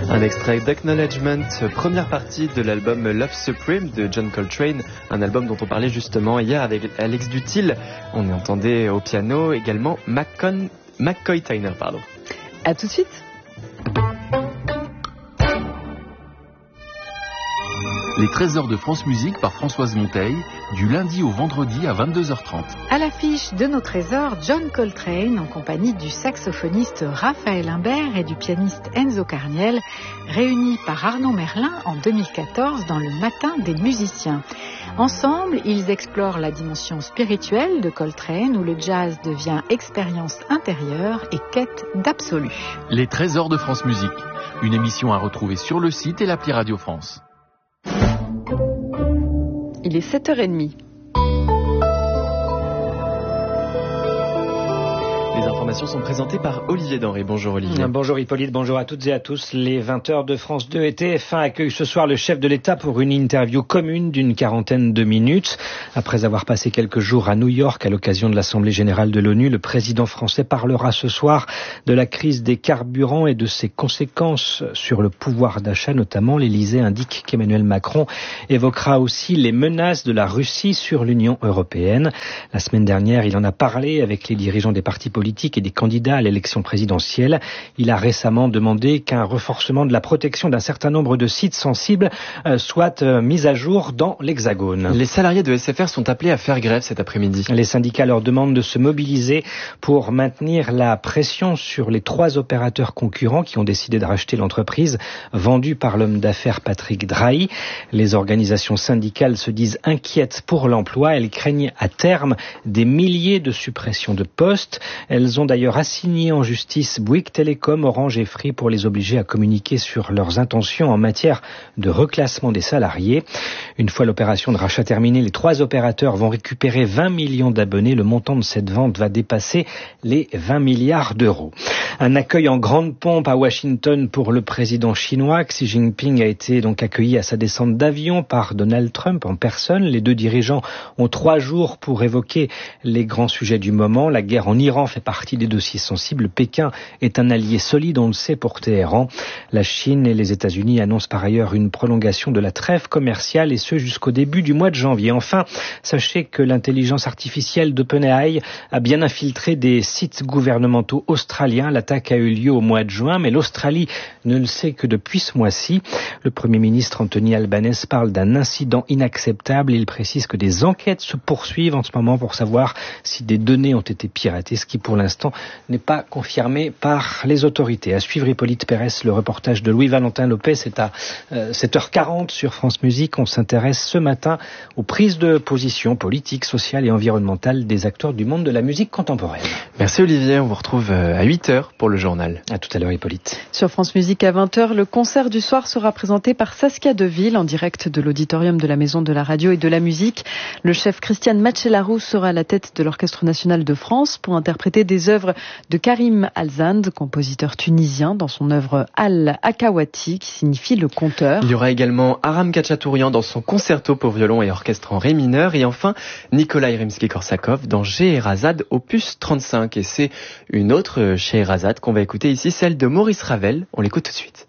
Un extrait d'Acknowledgement, première partie de l'album Love Supreme de John Coltrane, un album dont on parlait justement hier avec Alex Dutil. On entendait au piano également McCoy Tyner. À tout de suite. Les trésors de France Musique par Françoise Monteil, du lundi au vendredi à 22h30. À l'affiche de nos trésors, John Coltrane en compagnie du saxophoniste Raphaël Imbert et du pianiste Enzo Carniel, réunis par Arnaud Merlin en 2014 dans le Matin des musiciens. Ensemble, ils explorent la dimension spirituelle de Coltrane où le jazz devient expérience intérieure et quête d'absolu. Les trésors de France Musique, une émission à retrouver sur le site et l'appli Radio France. Il est 7h30. Les informations sont présentées par Olivier Denré. Bonjour Olivier. Bonjour Hippolyte, bonjour à toutes et à tous. Les 20h de France 2 et TF1 accueillent ce soir le chef de l'État pour une interview commune d'une quarantaine de minutes. Après avoir passé quelques jours à New York à l'occasion de l'Assemblée générale de l'ONU, le président français parlera ce soir de la crise des carburants et de ses conséquences sur le pouvoir d'achat notamment. L'Élysée indique qu'Emmanuel Macron évoquera aussi les menaces de la Russie sur l'Union européenne. La semaine dernière, il en a parlé avec les dirigeants des partis politiques et des candidats à l'élection présidentielle. Il a récemment demandé qu'un renforcement de la protection d'un certain nombre de sites sensibles soit mis à jour dans l'Hexagone. Les salariés de SFR sont appelés à faire grève cet après-midi. Les syndicats leur demandent de se mobiliser pour maintenir la pression sur les 3 opérateurs concurrents qui ont décidé de racheter l'entreprise vendue par l'homme d'affaires Patrick Drahi. Les organisations syndicales se disent inquiètes pour l'emploi. Elles craignent à terme des milliers de suppressions de postes. Elles ont d'ailleurs assigné en justice Bouygues Telecom, Orange et Free pour les obliger à communiquer sur leurs intentions en matière de reclassement des salariés. Une fois l'opération de rachat terminée, les 3 opérateurs vont récupérer 20 millions d'abonnés. Le montant de cette vente va dépasser les 20 milliards d'euros. Un accueil en grande pompe à Washington pour le président chinois. Xi Jinping a été donc accueilli à sa descente d'avion par Donald Trump en personne. Les 2 dirigeants ont 3 jours pour évoquer les grands sujets du moment. La guerre en Iran fait partie des dossiers sensibles. Pékin est un allié solide, on le sait, pour Téhéran. La Chine et les États-Unis annoncent par ailleurs une prolongation de la trêve commerciale et ce jusqu'au début du mois de janvier. Enfin, sachez que l'intelligence artificielle d'OpenAI a bien infiltré des sites gouvernementaux australiens. L'attaque a eu lieu au mois de juin, mais l'Australie ne le sait que depuis ce mois-ci. Le Premier ministre Anthony Albanese parle d'un incident inacceptable. Il précise que des enquêtes se poursuivent en ce moment pour savoir si des données ont été piratées, ce qui pour l'instant n'est pas confirmé par les autorités. À suivre Hippolyte Pérez, le reportage de Louis-Valentin Lopez, c'est à 7h40 sur France Musique. On s'intéresse ce matin aux prises de position politiques, sociales et environnementales des acteurs du monde de la musique contemporaine. Merci Olivier, on vous retrouve à 8h pour le journal. À tout à l'heure Hippolyte. Sur France Musique à 20h, le concert du soir sera présenté par Saskia Deville en direct de l'auditorium de la Maison de la Radio et de la Musique. Le chef Christian Matchelarou sera à la tête de l'Orchestre National de France pour interpréter des œuvres de Karim Alzand, compositeur tunisien, dans son œuvre Al-Akawati, qui signifie le conteur. Il y aura également Aram Khachaturian dans son concerto pour violon et orchestre en ré mineur, et enfin Nikolai Rimsky-Korsakov dans Scheherazade opus 35. Et c'est une autre Scheherazade qu'on va écouter ici, celle de Maurice Ravel. On l'écoute tout de suite.